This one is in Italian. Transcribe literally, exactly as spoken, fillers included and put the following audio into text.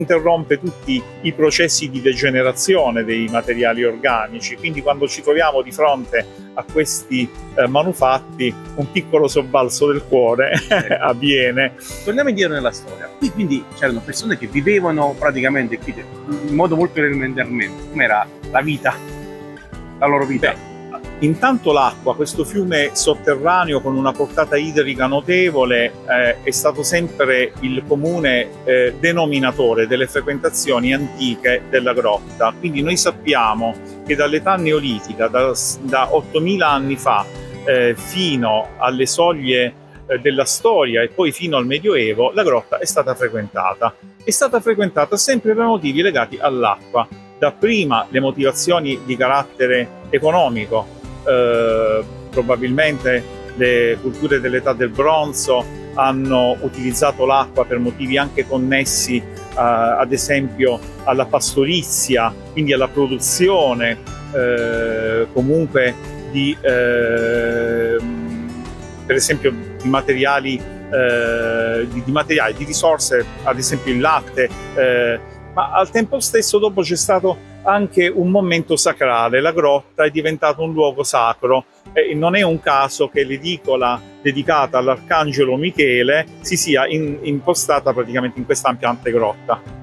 interrompe tutti i processi di degenerazione dei materiali organici, quindi quando ci troviamo di fronte a questi eh, manufatti un piccolo sobbalzo del cuore avviene. Torniamo indietro nella storia. Qui quindi c'erano persone che vivevano praticamente qui in modo molto elementarmente. Com'era la vita, la loro vita? Beh, intanto l'acqua, questo fiume sotterraneo con una portata idrica notevole, eh, è stato sempre il comune eh, denominatore delle frequentazioni antiche della grotta. Quindi noi sappiamo che dall'età neolitica, da, da ottomila anni fa, eh, fino alle soglie eh, della storia e poi fino al Medioevo, la grotta è stata frequentata. È stata frequentata sempre per motivi legati all'acqua. Dapprima le motivazioni di carattere economico. Eh, probabilmente le culture dell'età del bronzo hanno utilizzato l'acqua per motivi anche connessi eh, ad esempio alla pastorizia, quindi alla produzione eh, comunque di eh, per esempio di materiali, eh, di, di materiali, di risorse, ad esempio il latte, eh, ma al tempo stesso dopo c'è stato anche un momento sacrale. La grotta è diventata un luogo sacro e non è un caso che l'edicola dedicata all'Arcangelo Michele si sia in, impostata praticamente in questa ampiante grotta.